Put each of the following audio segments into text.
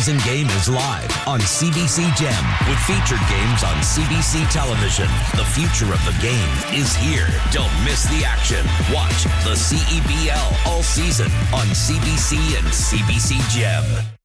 season game is live on CBC Gem with featured games on CBC television. The future of the game is here. Don't miss the action. Watch the CEBL all season on CBC and CBC Gem.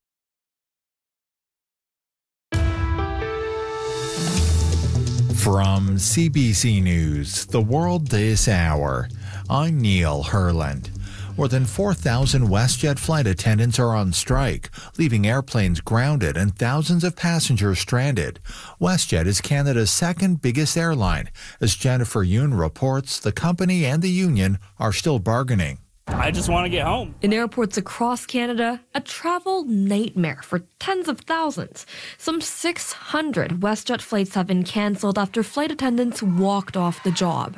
From CBC News, The World This Hour, I'm Neil Herland. More than 4,000 WestJet flight attendants are on strike, leaving airplanes grounded and thousands of passengers stranded. WestJet is Canada's second biggest airline. As Jennifer Yoon reports, the company and the union are still bargaining. I just want to get home. In airports across Canada, a travel nightmare for tens of thousands. Some 600 WestJet flights have been cancelled after flight attendants walked off the job.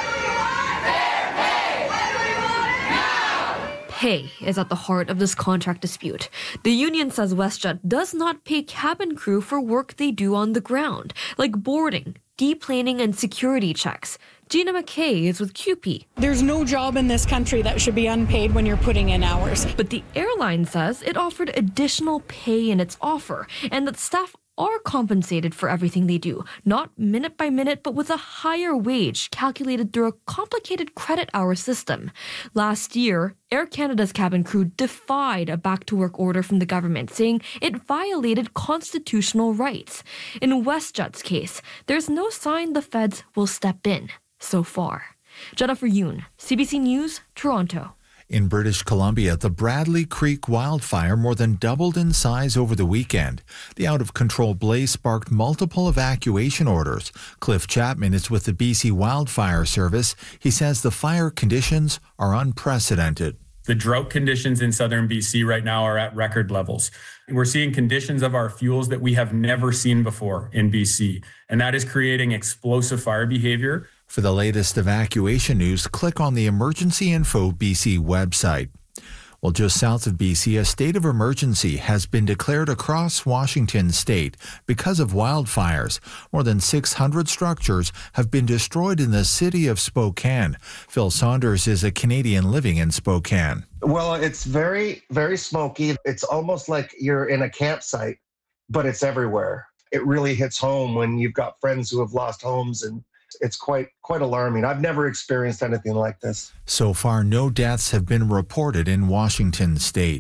Pay is at the heart of this contract dispute. The union says WestJet does not pay cabin crew for work they do on the ground, like boarding, deplaning, and security checks. Gina McKay is with QP. There's no job in this country that should be unpaid when you're putting in hours. But the airline says it offered additional pay in its offer, and that staff are compensated for everything they do, not minute by minute, but with a higher wage calculated through a complicated credit hour system. Last year, Air Canada's cabin crew defied a back-to-work order from the government, saying it violated constitutional rights. In WestJet's case, there's no sign the feds will step in so far. Jennifer Yoon, CBC News, Toronto. In British Columbia, the Bradley Creek wildfire more than doubled in size over the weekend. The out-of-control blaze sparked multiple evacuation orders. Cliff Chapman is with the BC Wildfire Service. He says the fire conditions are unprecedented. The drought conditions in southern BC right now are at record levels. We're seeing conditions of our fuels that we have never seen before in BC, and that is creating explosive fire behavior. For the latest evacuation news, click on the Emergency Info BC website. Well, just south of BC, a state of emergency has been declared across Washington state because of wildfires. More than 600 structures have been destroyed in the city of Spokane. Phil Saunders is a Canadian living in Spokane. Well, it's very, very smoky. It's almost like you're in a campsite, but it's everywhere. It really hits home when you've got friends who have lost homes, and it's quite alarming. I've never experienced anything like this. So far, no deaths have been reported in Washington state.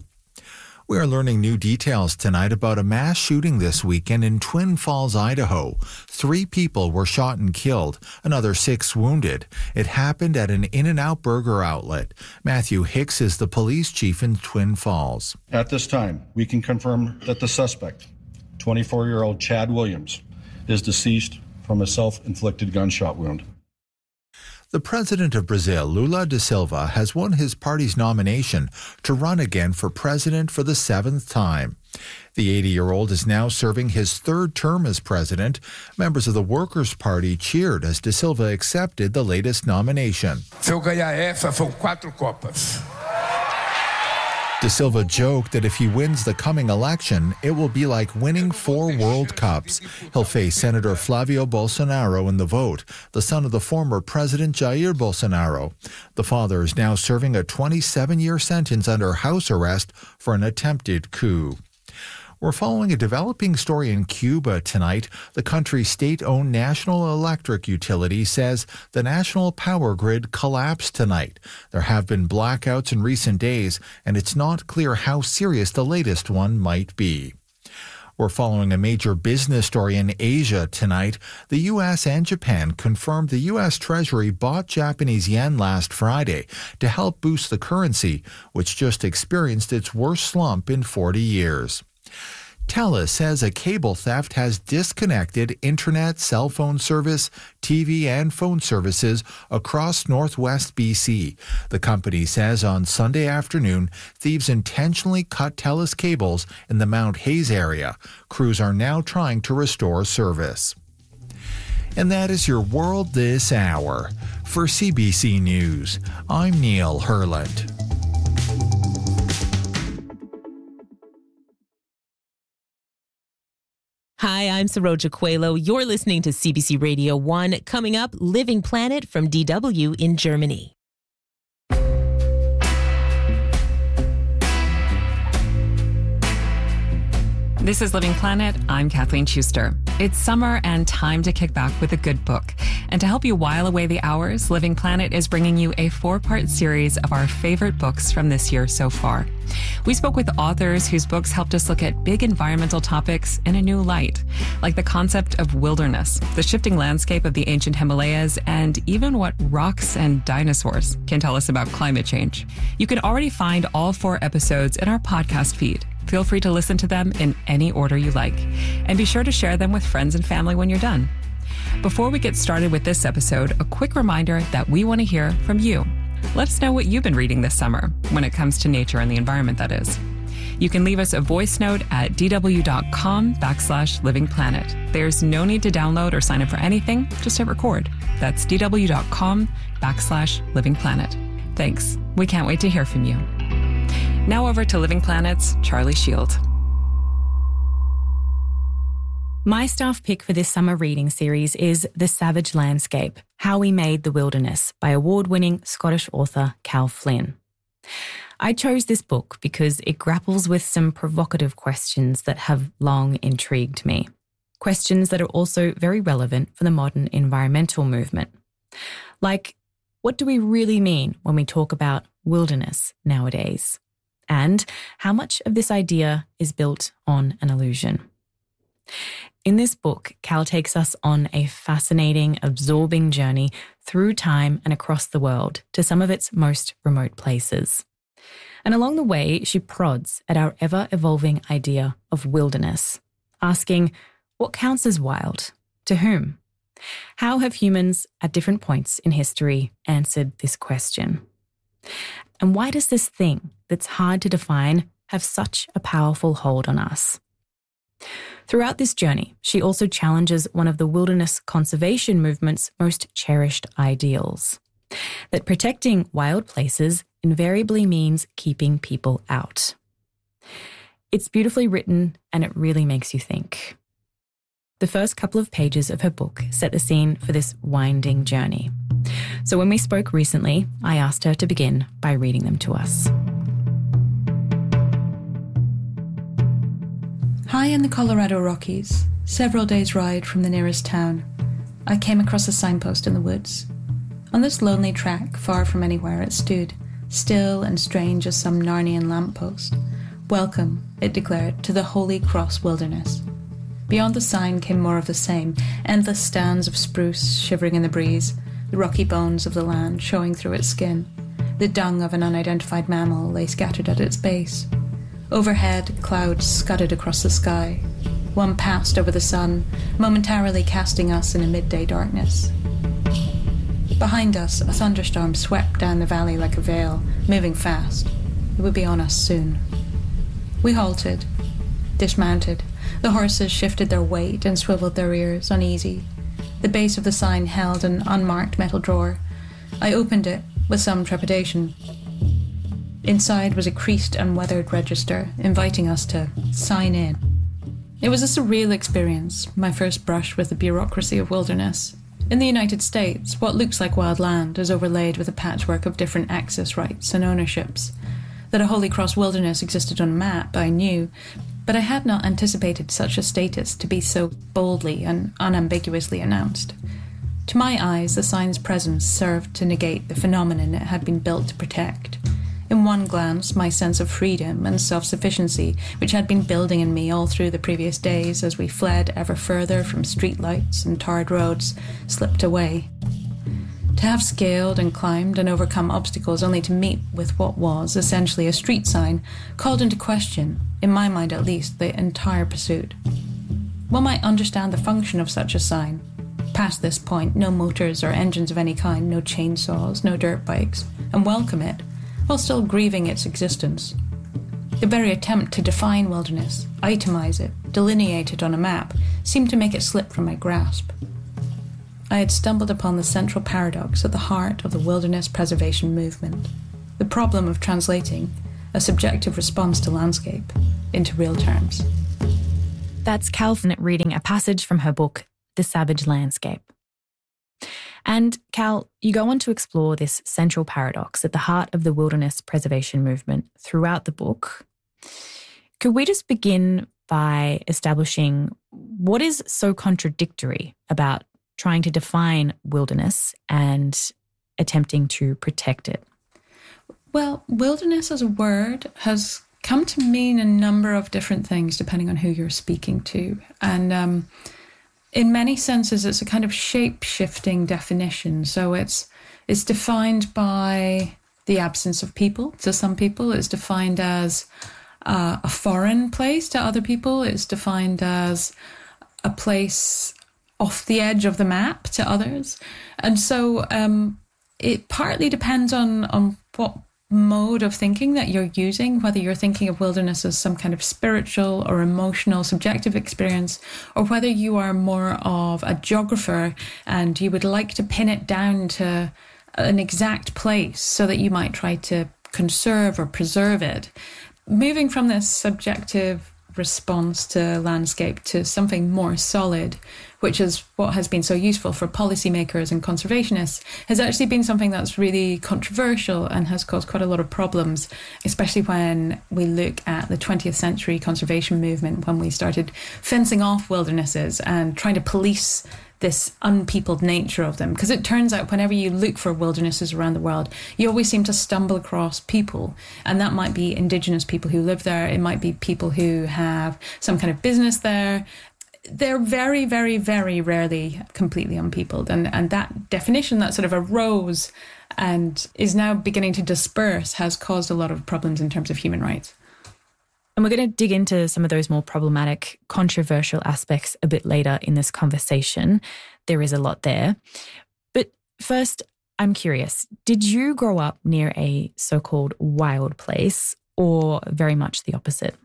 We are learning new details tonight about a mass shooting this weekend in Twin Falls, Idaho. 3 people were shot and killed, another 6 wounded. It happened at an In-N-Out burger outlet. Matthew Hicks is the police chief in Twin Falls. At this time, we can confirm that the suspect, 24-year-old Chad Williams, is deceased from a self-inflicted gunshot wound. The president of Brazil, Lula da Silva, has won his party's nomination to run again for president for the 7th time. The 80-year-old is now serving his 3rd term as president. Members of the Workers' Party cheered as da Silva accepted the latest nomination. Se eu ganhar essa, são 4 copas. Da Silva joked that if he wins the coming election, it will be like winning 4 World Cups. He'll face Senator Flavio Bolsonaro in the vote, the son of the former President Jair Bolsonaro. The father is now serving a 27-year sentence under house arrest for an attempted coup. We're following a developing story in Cuba tonight. The country's state-owned national electric utility says the national power grid collapsed tonight. There have been blackouts in recent days, and it's not clear how serious the latest one might be. We're following a major business story in Asia tonight. The U.S. and Japan confirmed the U.S. Treasury bought Japanese yen last Friday to help boost the currency, which just experienced its worst slump in 40 years. TELUS says a cable theft has disconnected internet, cell phone service, TV, and phone services across northwest BC. The company says on Sunday afternoon, thieves intentionally cut TELUS cables in the Mount Hayes area. Crews are now trying to restore service. And that is your World This Hour. For CBC News, I'm Neil Herland. Hi, I'm Saroja Coelho. You're listening to CBC Radio 1. Coming up, Living Planet from DW in Germany. This is Living Planet. I'm Kathleen Schuster. It's summer and time to kick back with a good book. And to help you while away the hours, Living Planet is bringing you a 4-part series of our favorite books from this year so far. We spoke with authors whose books helped us look at big environmental topics in a new light, like the concept of wilderness, the shifting landscape of the ancient Himalayas, and even what rocks and dinosaurs can tell us about climate change. You can already find all 4 episodes in our podcast feed. Feel free to listen to them in any order you like. And be sure to share them with friends and family when you're done. Before we get started with this episode, a quick reminder that we want to hear from you. Let us know what you've been reading this summer when it comes to nature and the environment, that is. You can leave us a voice note at dw.com/livingplanet. There's no need to download or sign up for anything, just hit record. That's dw.com/livingplanet. Thanks. We can't wait to hear from you. Now over to Living Planet's Charlie Shield. My staff pick for this summer reading series is The Savage Landscape, How We Made the Wilderness by award-winning Scottish author Cal Flynn. I chose this book because it grapples with some provocative questions that have long intrigued me. Questions that are also very relevant for the modern environmental movement. Like, what do we really mean when we talk about wilderness nowadays? And how much of this idea is built on an illusion? In this book, Cal takes us on a fascinating, absorbing journey through time and across the world to some of its most remote places. And along the way, she prods at our ever-evolving idea of wilderness, asking, what counts as wild? To whom? How have humans at different points in history answered this question? And why does this thing that's hard to define have such a powerful hold on us? Throughout this journey, she also challenges one of the wilderness conservation movement's most cherished ideals, that protecting wild places invariably means keeping people out. It's beautifully written and it really makes you think. The first couple of pages of her book set the scene for this winding journey. So when we spoke recently, I asked her to begin by reading them to us. High in the Colorado Rockies, several days' ride from the nearest town, I came across a signpost in the woods. On this lonely track, far from anywhere, it stood, still and strange as some Narnian lamppost. Welcome, it declared, to the Holy Cross Wilderness. Beyond the sign came more of the same, endless stands of spruce shivering in the breeze, the rocky bones of the land showing through its skin. The dung of an unidentified mammal lay scattered at its base. Overhead, clouds scudded across the sky. One passed over the sun, momentarily casting us in a midday darkness. Behind us, a thunderstorm swept down the valley like a veil, moving fast. It would be on us soon. We halted, dismounted. The horses shifted their weight and swiveled their ears, uneasy. The base of the sign held an unmarked metal drawer. I opened it with some trepidation. Inside was a creased and weathered register, inviting us to sign in. It was a surreal experience, my first brush with the bureaucracy of wilderness. In the United States, what looks like wild land is overlaid with a patchwork of different access rights and ownerships. That a Holy Cross Wilderness existed on a map, I knew, but I had not anticipated such a status to be so boldly and unambiguously announced. To my eyes, the sign's presence served to negate the phenomenon it had been built to protect. In one glance, my sense of freedom and self-sufficiency, which had been building in me all through the previous days as we fled ever further from streetlights and tarred roads, slipped away. To have scaled and climbed and overcome obstacles only to meet with what was essentially a street sign called into question, in my mind at least, the entire pursuit. One might understand the function of such a sign. Past this point, no motors or engines of any kind, no chainsaws, no dirt bikes, and welcome it, while still grieving its existence. The very attempt to define wilderness, itemize it, delineate it on a map, seemed to make it slip from my grasp. I had stumbled upon the central paradox at the heart of the wilderness preservation movement, the problem of translating a subjective response to landscape into real terms. That's Cal Flynn reading a passage from her book, The Savage Landscape. And Cal, you go on to explore this central paradox at the heart of the wilderness preservation movement throughout the book. Could we just begin by establishing what is so contradictory about trying to define wilderness and attempting to protect it? Well, wilderness as a word has come to mean a number of different things depending on who you're speaking to. And in many senses, it's a kind of shape-shifting definition. So it's defined by the absence of people. To some people, it's defined as a foreign place. To other people, it's defined as a place off the edge of the map to others. And so it partly depends on what mode of thinking that you're using, whether you're thinking of wilderness as some kind of spiritual or emotional subjective experience, or whether you are more of a geographer and you would like to pin it down to an exact place so that you might try to conserve or preserve it. Moving from this subjective response to landscape to something more solid, which is what has been so useful for policymakers and conservationists, has actually been something that's really controversial and has caused quite a lot of problems, especially when we look at the 20th century conservation movement, when we started fencing off wildernesses and trying to police this unpeopled nature of them. Because it turns out whenever you look for wildernesses around the world, you always seem to stumble across people. And that might be indigenous people who live there. It might be people who have some kind of business there. They're very, very, very rarely completely unpeopled. And that definition that sort of arose and is now beginning to disperse has caused a lot of problems in terms of human rights. And we're going to dig into some of those more problematic, controversial aspects a bit later in this conversation. There is a lot there. But first, I'm curious, did you grow up near a so-called wild place or very much the opposite?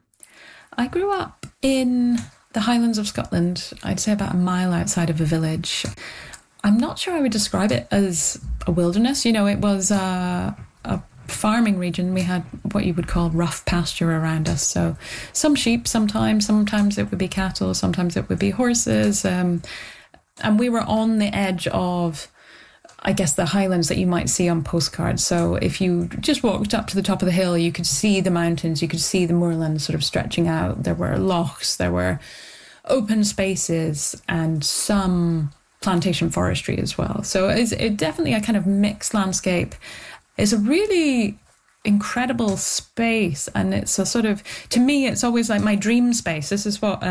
I grew up in the Highlands of Scotland, I'd say about a mile outside of a village. I'm not sure I would describe it as a wilderness. You know, it was a farming region. We had what you would call rough pasture around us. So some sheep sometimes it would be cattle, sometimes it would be horses. And we were on the edge of, I guess, the highlands that you might see on postcards. So if you just walked up to the top of the hill, you could see the mountains, you could see the moorland sort of stretching out. There were lochs, there were open spaces and some plantation forestry as well. So it's definitely a kind of mixed landscape. It's a really incredible space, and it's a sort of, to me, it's always like my dream space. This is what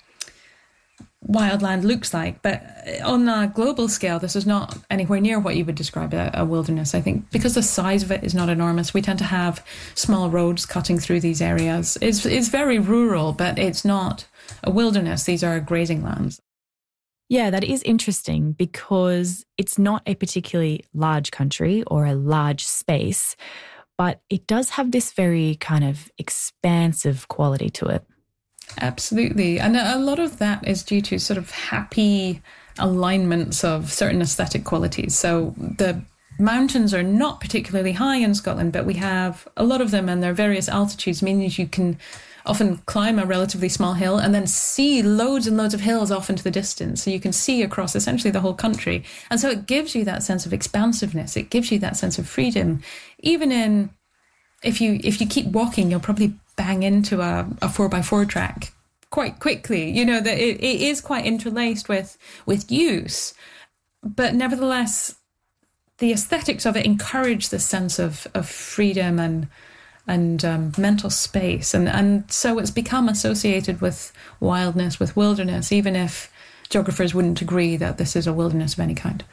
wildland looks like, but on a global scale, this is not anywhere near what you would describe a wilderness. I think because the size of it is not enormous, we tend to have small roads cutting through these areas. It's very rural, but it's not a wilderness. These are grazing lands. Yeah, that is interesting because it's not a particularly large country or a large space, but it does have this very kind of expansive quality to it. Absolutely. And a lot of that is due to sort of happy alignments of certain aesthetic qualities. So the mountains are not particularly high in Scotland, but we have a lot of them, and their various altitudes mean that you can often climb a relatively small hill and then see loads and loads of hills off into the distance. So you can see across essentially the whole country. And so it gives you that sense of expansiveness. It gives you that sense of freedom. Even in, if you keep walking, you'll probably bang into a 4x4 track quite quickly. You know, that it is quite interlaced with use. But nevertheless, the aesthetics of it encourage this sense of freedom and mental space. And so it's become associated with wildness, with wilderness, even if geographers wouldn't agree that this is a wilderness of any kind.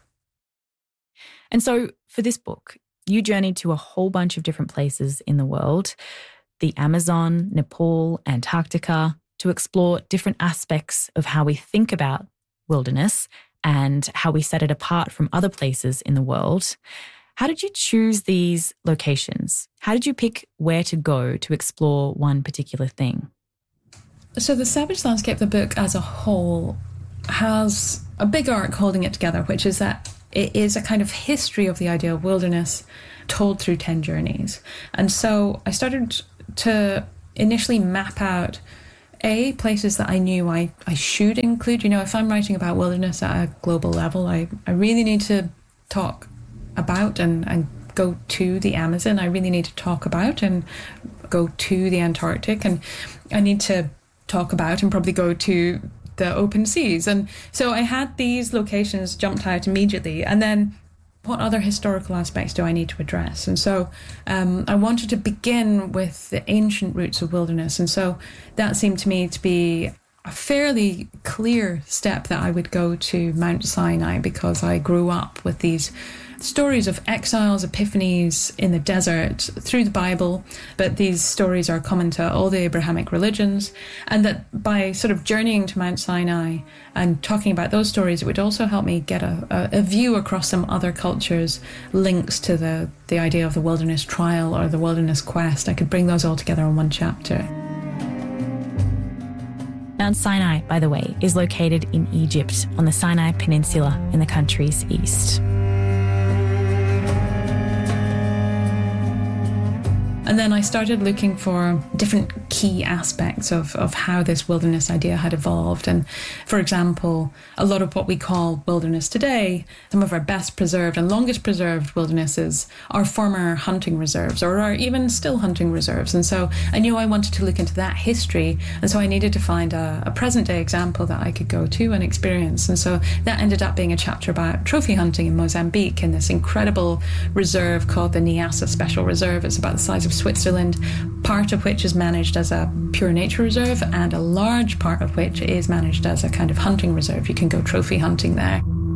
And so for this book, you journeyed to a whole bunch of different places in the world, the Amazon, Nepal, Antarctica, to explore different aspects of how we think about wilderness and how we set it apart from other places in the world. How did you choose these locations? How did you pick where to go to explore one particular thing? So the Savage Landscape, the book as a whole, has a big arc holding it together, which is that it is a kind of history of the idea of wilderness told through 10 journeys. And so I started to initially map out places that I knew I should include. You know, if I'm writing about wilderness at a global level, I really need to talk about and go to the Amazon. I really need to talk about and go to the Antarctic, and I need to talk about and probably go to the open seas. And so I had these locations jumped out immediately. And then what other historical aspects do I need to address? And so I wanted to begin with the ancient roots of wilderness. And so that seemed to me to be a fairly clear step that I would go to Mount Sinai, because I grew up with these stories of exiles, epiphanies in the desert through the Bible, but these stories are common to all the Abrahamic religions, and that by sort of journeying to Mount Sinai and talking about those stories, it would also help me get a view across some other cultures, links to the idea of the wilderness trial or the wilderness quest. I could bring those all together in one chapter. Mount Sinai, by the way, is located in Egypt on the Sinai Peninsula in the country's east. And then I started looking for different key aspects of how this wilderness idea had evolved. And for example, a lot of what we call wilderness today, some of our best preserved and longest preserved wildernesses are former hunting reserves, or are even still hunting reserves. And so I knew I wanted to look into that history. And so I needed to find a present day example that I could go to and experience. And so that ended up being a chapter about trophy hunting in Mozambique, in this incredible reserve called the Niassa Special Reserve. It's about the size of Switzerland, part of which is managed as a pure nature reserve, and a large part of which is managed as a kind of hunting reserve. You can go trophy hunting there.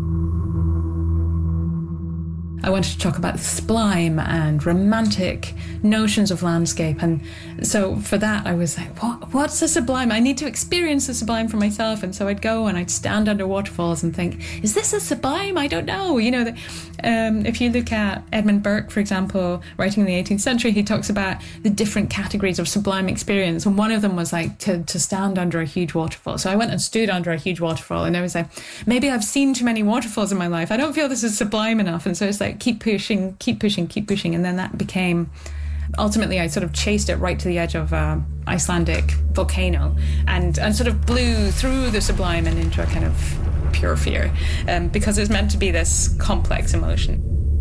I wanted to talk about sublime and romantic notions of landscape. And so for that, I was like, what's the sublime? I need to experience the sublime for myself. And so I'd go and I'd stand under waterfalls and think, is this a sublime? I don't know. You know, if you look at Edmund Burke, for example, writing in the 18th century, he talks about the different categories of sublime experience. And one of them was like to stand under a huge waterfall. So I went and stood under a huge waterfall, and I was like, maybe I've seen too many waterfalls in my life. I don't feel this is sublime enough. And so it's like, keep pushing. And then that became, ultimately I sort of chased it right to the edge of Icelandic volcano and sort of blew through the sublime and into a kind of pure fear, because it's meant to be this complex emotion.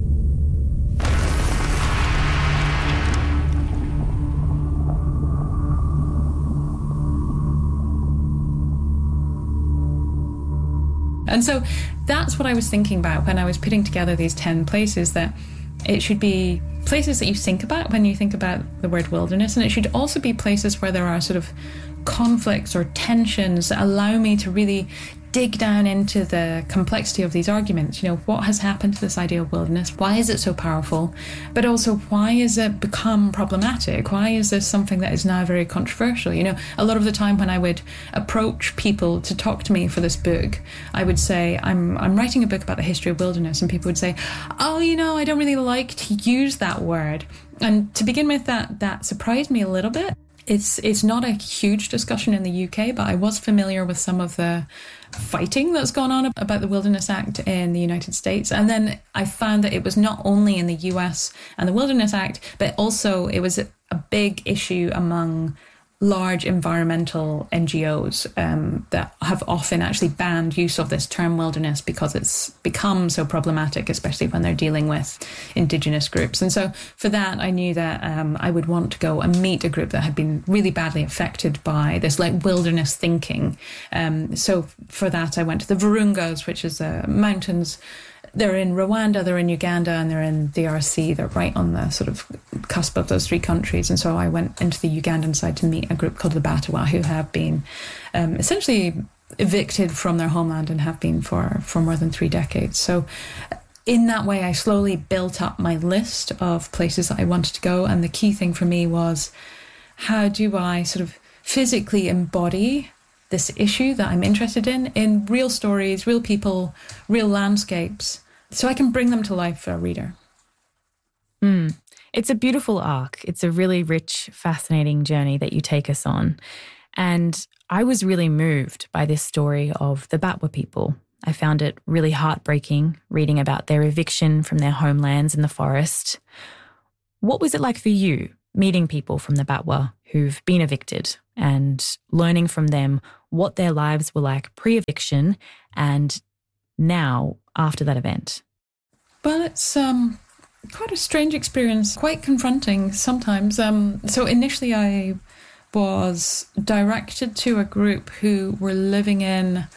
And so that's what I was thinking about when I was putting together these 10 places, that it should be places that you think about when you think about the word wilderness, and it should also be places where there are sort of conflicts or tensions that allow me to really dig down into the complexity of these arguments. You know, what has happened to this idea of wilderness? Why is it so powerful? But also, why has it become problematic? Why is this something that is now very controversial? You know, a lot of the time when I would approach people to talk to me for this book, I would say, I'm writing a book about the history of wilderness, and people would say, oh, you know, I don't really like to use that word. And to begin with, that surprised me a little bit. It's not a huge discussion in the UK, but I was familiar with some of the fighting that's gone on about the Wilderness Act in the United States. And then I found that it was not only in the US and the Wilderness Act, but also it was a big issue among large environmental NGOs that have often actually banned use of this term wilderness because it's become so problematic, especially when they're dealing with Indigenous groups. And so for that, I knew that I would want to go and meet a group that had been really badly affected by this like wilderness thinking. So for that, I went to the Virungas, which is mountains. They're in Rwanda, they're in Uganda, and they're in DRC. They're right on the sort of cusp of those three countries. And so I went into the Ugandan side to meet a group called the Batawa, who have been essentially evicted from their homeland and have been for more than 3 decades. So in that way, I slowly built up my list of places that I wanted to go. And the key thing for me was, how do I sort of physically embody this issue that I'm interested in real stories, real people, real landscapes, so I can bring them to life for a reader. It's a beautiful arc. It's a really rich, fascinating journey that you take us on. And I was really moved by this story of the Batwa people. I found it really heartbreaking reading about their eviction from their homelands in the forest. What was it like for you, meeting people from the Batwa who've been evicted and learning from them what their lives were like pre-eviction and now after that event? Well, it's quite a strange experience, quite confronting sometimes. So initially I was directed to a group who were living in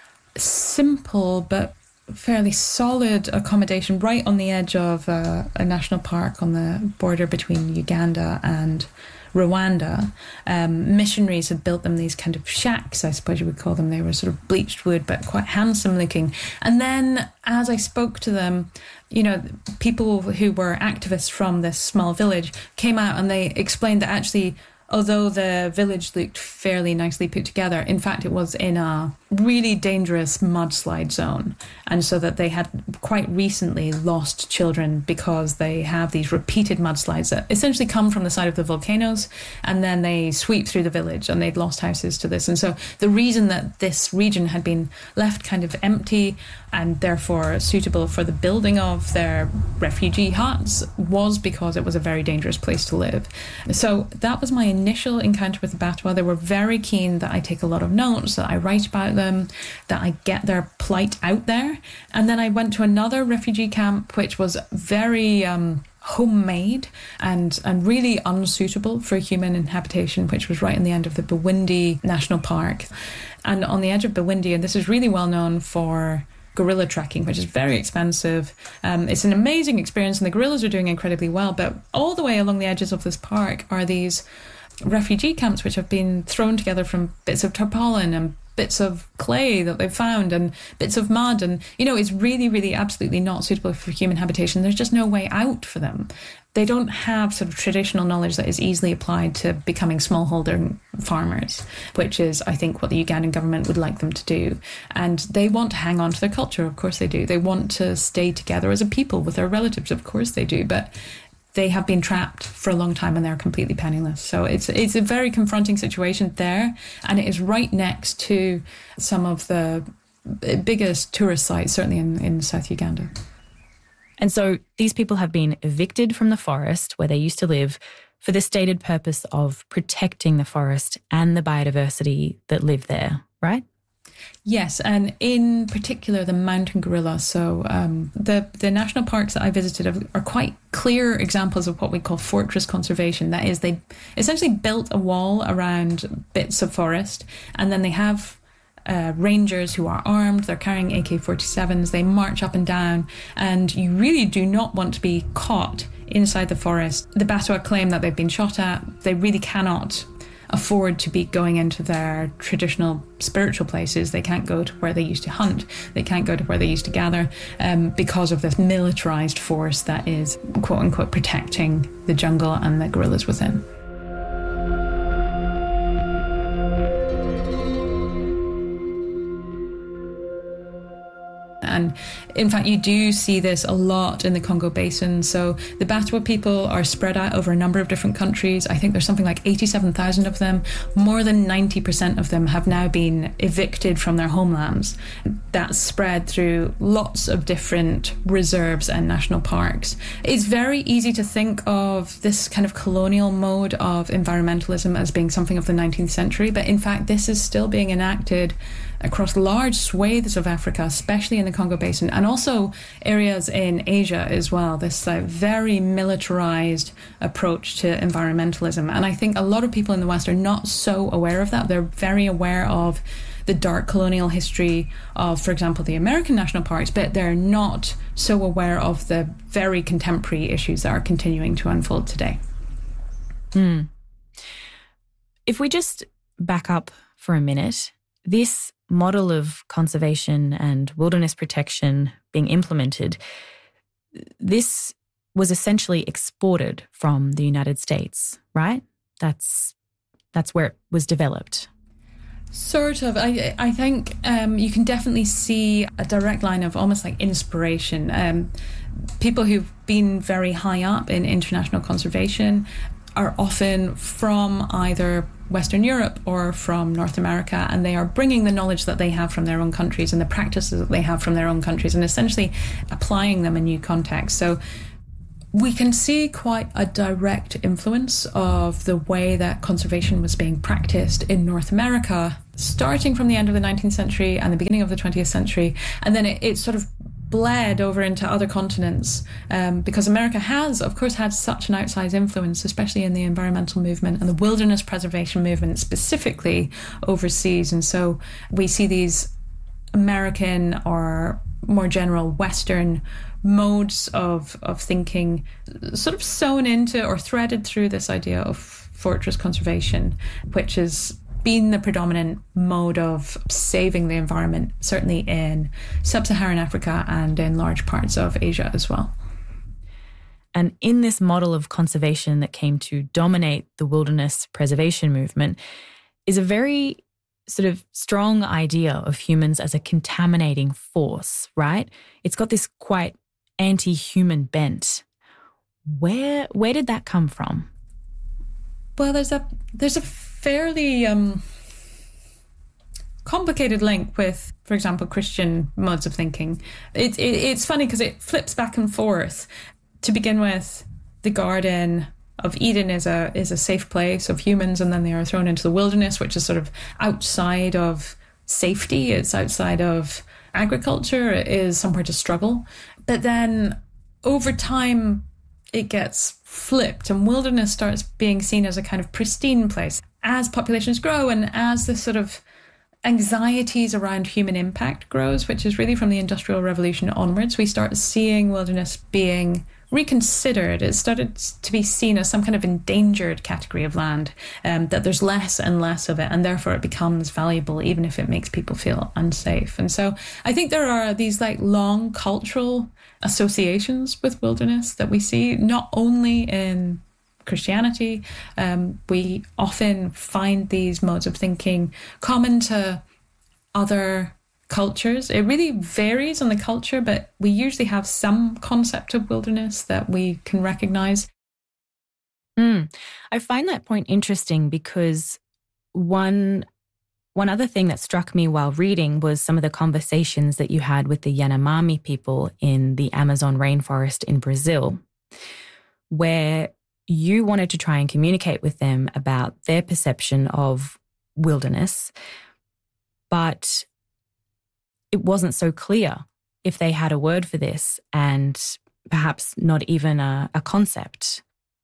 simple but fairly solid accommodation right on the edge of a national park on the border between Uganda and Rwanda. Missionaries had built them these kind of shacks, I suppose you would call them. They were sort of bleached wood, but quite handsome looking. And then as I spoke to them, you know, people who were activists from this small village came out and they explained that actually, although the village looked fairly nicely put together, in fact, it was in a really dangerous mudslide zone. And so that they had quite recently lost children because they have these repeated mudslides that essentially come from the side of the volcanoes and then they sweep through the village, and they'd lost houses to this. And so the reason that this region had been left kind of empty and therefore suitable for the building of their refugee huts was because it was a very dangerous place to live. So that was my initial encounter with the Batwa. They were very keen that I take a lot of notes, that I write about them, that I get their plight out there. And then I went to another refugee camp, which was very homemade and really unsuitable for human inhabitation, which was right in the end of the Bwindi National Park. And on the edge of Bwindi, and this is really well known for gorilla trekking, which is very expensive. It's an amazing experience and the gorillas are doing incredibly well, but all the way along the edges of this park are these refugee camps which have been thrown together from bits of tarpaulin and bits of clay that they've found and bits of mud, and you know, it's really, really absolutely not suitable for human habitation. There's just no way out for them. They don't have sort of traditional knowledge that is easily applied to becoming smallholder farmers, which is, I think, what the Ugandan government would like them to do. And they want to hang on to their culture, of course they do. They want to stay together as a people with their relatives, of course they do. But they have been trapped for a long time and they're completely penniless. So it's a very confronting situation there. And it is right next to some of the biggest tourist sites, certainly in South Uganda. And so these people have been evicted from the forest where they used to live for the stated purpose of protecting the forest and the biodiversity that live there, right? Yes, and in particular the mountain gorilla. So the national parks that I visited are quite clear examples of what we call fortress conservation. That is, they essentially built a wall around bits of forest, and then they have rangers who are armed, they're carrying AK-47s, they march up and down, and you really do not want to be caught inside the forest. The Batwa claim that they've been shot at. They really cannot afford to be going into their traditional spiritual places. They can't go to where they used to hunt. They can't go to where they used to gather because of this militarized force that is, quote unquote, protecting the jungle and the gorillas within. And in fact, you do see this a lot in the Congo Basin. So the Batwa people are spread out over a number of different countries. I think there's something like 87,000 of them. More than 90% of them have now been evicted from their homelands. That's spread through lots of different reserves and national parks. It's very easy to think of this kind of colonial mode of environmentalism as being something of the 19th century, but in fact, this is still being enacted across large swathes of Africa, especially in the Congo Basin, and also areas in Asia as well, this very militarized approach to environmentalism. And I think a lot of people in the West are not so aware of that. They're very aware of the dark colonial history of, for example, the American national parks, but they're not so aware of the very contemporary issues that are continuing to unfold today. If we just back up for a minute, this model of conservation and wilderness protection being implemented, this was essentially exported from the United States, right? That's where it was developed. Sort of. I think you can definitely see a direct line of almost like inspiration. People who've been very high up in international conservation are often from either Western Europe or from North America, and they are bringing the knowledge that they have from their own countries and the practices that they have from their own countries and essentially applying them in new contexts. So we can see quite a direct influence of the way that conservation was being practiced in North America, starting from the end of the 19th century and the beginning of the 20th century, and then it sort of bled over into other continents because America has, of course, had such an outsized influence, especially in the environmental movement and the wilderness preservation movement specifically overseas. And so we see these American or more general Western modes of thinking sort of sewn into or threaded through this idea of fortress conservation, which has been the predominant mode of saving the environment, certainly in sub-Saharan Africa and in large parts of Asia as well. And in this model of conservation that came to dominate the wilderness preservation movement is a very sort of strong idea of humans as a contaminating force, right? It's got this quite anti-human bent. Where did that come from? Well, there's a fairly complicated link with, for example, Christian modes of thinking. It's funny because it flips back and forth. To begin with, the Garden of Eden is a safe place of humans, and then they are thrown into the wilderness, which is sort of outside of safety. It's outside of agriculture. It is somewhere to struggle. But then over time, it gets flipped and wilderness starts being seen as a kind of pristine place. As populations grow and as the sort of anxieties around human impact grows, which is really from the Industrial Revolution onwards, we start seeing wilderness being reconsidered. It started to be seen as some kind of endangered category of land, that there's less and less of it, and therefore it becomes valuable even if it makes people feel unsafe. And so I think there are these like long cultural associations with wilderness that we see not only in Christianity. We often find these modes of thinking common to other cultures. It really varies on the culture, but we usually have some concept of wilderness that we can recognize. I find that point interesting because one other thing that struck me while reading was some of the conversations that you had with the Yanomami people in the Amazon rainforest in Brazil, where you wanted to try and communicate with them about their perception of wilderness, but it wasn't so clear if they had a word for this and perhaps not even a concept.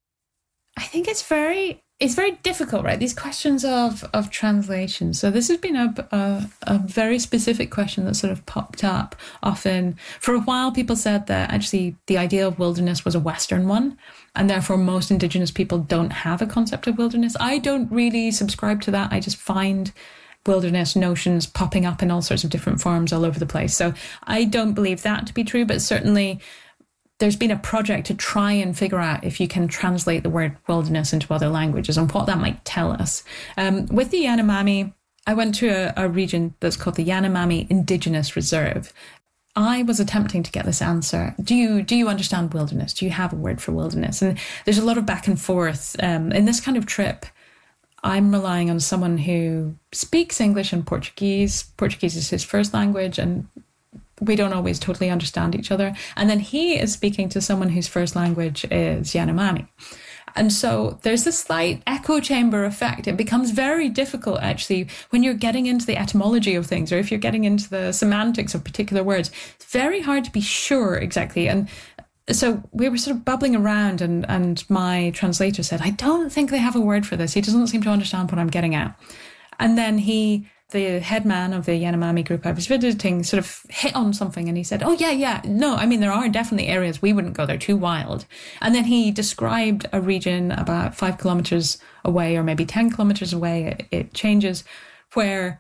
I think it's very difficult, right? These questions of translation. So this has been a very specific question that sort of popped up often. For a while, people said that actually the idea of wilderness was a Western one, and therefore most Indigenous people don't have a concept of wilderness. I don't really subscribe to that. I just find wilderness notions popping up in all sorts of different forms all over the place. So I don't believe that to be true, but certainly there's been a project to try and figure out if you can translate the word wilderness into other languages and what that might tell us. With the Yanomami, I went to a region that's called the Yanomami Indigenous Reserve. I was attempting to get this answer. Do you understand wilderness? Do you have a word for wilderness? And there's a lot of back and forth. In this kind of trip, I'm relying on someone who speaks English and Portuguese. Portuguese is his first language, and we don't always totally understand each other. And then he is speaking to someone whose first language is Yanomami. And so there's this slight echo chamber effect. It becomes very difficult, actually, when you're getting into the etymology of things, or if you're getting into the semantics of particular words. It's very hard to be sure exactly. And so we were sort of bubbling around, and my translator said, I don't think they have a word for this. He doesn't seem to understand what I'm getting at. And then the head man of the Yanomami group I was visiting, sort of hit on something, and he said, oh, yeah. No, I mean, there are definitely areas we wouldn't go. They're too wild. And then he described a region about 5 kilometers away, or maybe 10 kilometers away, it changes, where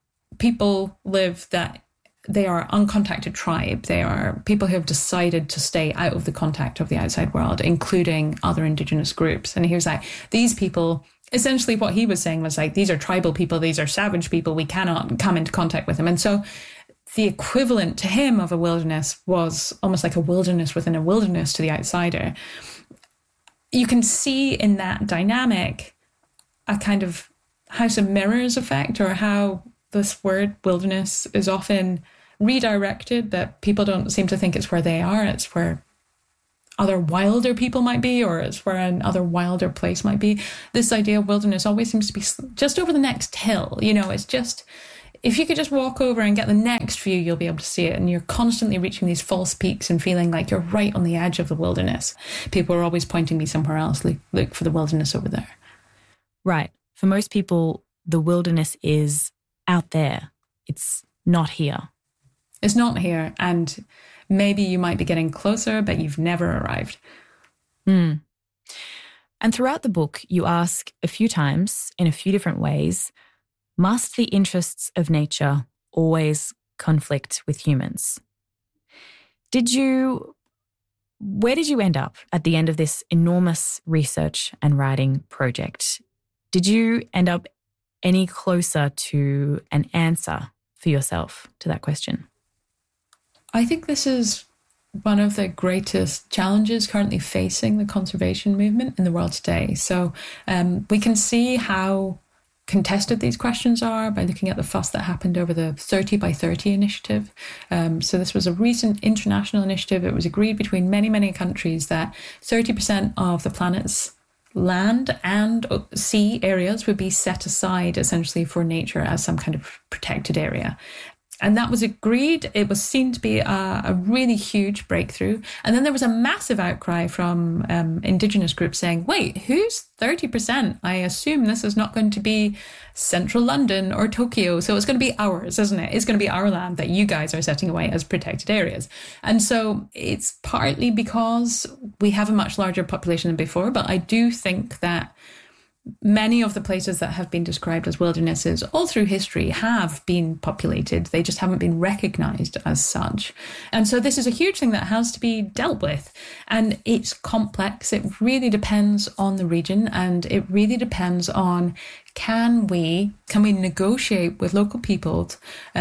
people live that they are uncontacted tribe. They are people who have decided to stay out of the contact of the outside world, including other Indigenous groups. And he was like, these people, essentially what he was saying was like, these are tribal people, these are savage people, we cannot come into contact with them. And so the equivalent to him of a wilderness was almost like a wilderness within a wilderness to the outsider. You can see in that dynamic a kind of house of mirrors effect, or how this word wilderness is often redirected, that people don't seem to think it's where they are, it's where other wilder people might be, or it's where another wilder place might be. This idea of wilderness always seems to be just over the next hill. You know, it's just, if you could just walk over and get the next view, you'll be able to see it. And you're constantly reaching these false peaks and feeling like you're right on the edge of the wilderness. People are always pointing me somewhere else. Look for the wilderness over there. Right. For most people, the wilderness is out there. It's not here. It's not here. And maybe you might be getting closer, but you've never arrived. And throughout the book, you ask a few times, in a few different ways, must the interests of nature always conflict with humans? Where did you end up at the end of this enormous research and writing project? Did you end up any closer to an answer for yourself to that question? I think this is one of the greatest challenges currently facing the conservation movement in the world today. So we can see how contested these questions are by looking at the fuss that happened over the 30 by 30 initiative. So this was a recent international initiative. It was agreed between many, many countries that 30% of the planet's land and sea areas would be set aside essentially for nature as some kind of protected area. And that was agreed. It was seen to be a really huge breakthrough. And then there was a massive outcry from Indigenous groups saying, wait, who's 30%? I assume this is not going to be central London or Tokyo. So it's going to be ours, isn't it? It's going to be our land that you guys are setting away as protected areas. And so it's partly because we have a much larger population than before. But I do think that many of the places that have been described as wildernesses all through history have been populated. They just haven't been recognized as such. And so this is a huge thing that has to be dealt with. And it's complex. It really depends on the region, and it really depends on can we negotiate with local people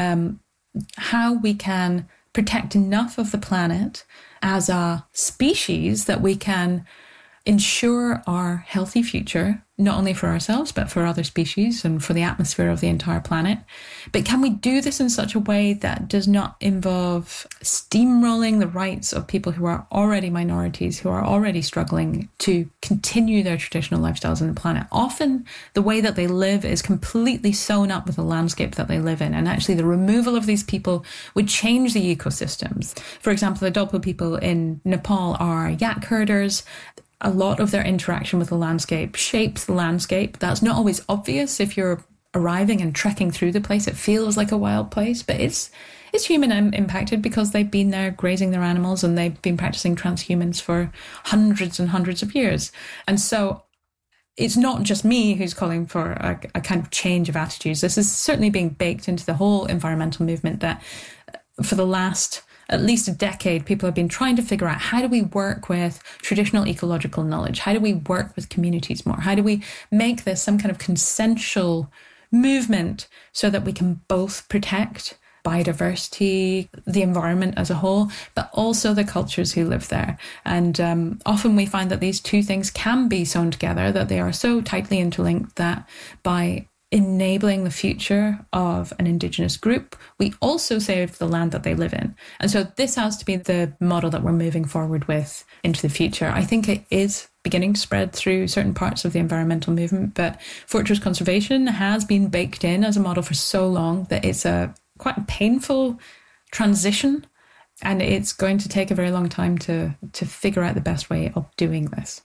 how we can protect enough of the planet as a species that we can ensure our healthy future, not only for ourselves, but for other species and for the atmosphere of the entire planet. But can we do this in such a way that does not involve steamrolling the rights of people who are already minorities, who are already struggling to continue their traditional lifestyles on the planet? Often the way that they live is completely sewn up with the landscape that they live in. And actually the removal of these people would change the ecosystems. For example, the Dolpo people in Nepal are yak herders. A lot of their interaction with the landscape shapes the landscape. That's not always obvious if you're arriving and trekking through the place. It feels like a wild place, but it's human impacted because they've been there grazing their animals and they've been practicing transhumance for hundreds and hundreds of years. And so it's not just me who's calling for a kind of change of attitudes. This is certainly being baked into the whole environmental movement that for the last at least a decade, people have been trying to figure out how do we work with traditional ecological knowledge? How do we work with communities more? How do we make this some kind of consensual movement so that we can both protect biodiversity, the environment as a whole, but also the cultures who live there? And often we find that these two things can be sewn together, that they are so tightly interlinked that by enabling the future of an Indigenous group, we also save the land that they live in. And so this has to be the model that we're moving forward with into the future. I think it is beginning to spread through certain parts of the environmental movement, but fortress conservation has been baked in as a model for so long that it's a quite painful transition, and it's going to take a very long time to figure out the best way of doing this.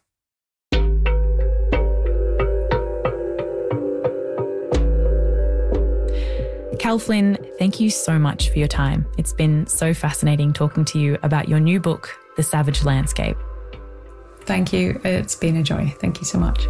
Cal Flynn, thank you so much for your time. It's been so fascinating talking to you about your new book, The Savage Landscape. Thank you. It's been a joy. Thank you so much.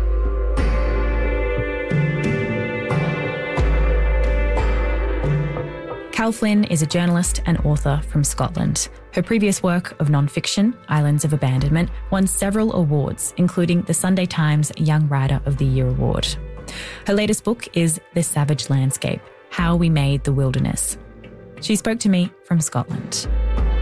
Cal Flynn is a journalist and author from Scotland. Her previous work of non-fiction, Islands of Abandonment, won several awards, including the Sunday Times Young Writer of the Year Award. Her latest book is The Savage Landscape: How We Made the Wilderness. She spoke to me from Scotland.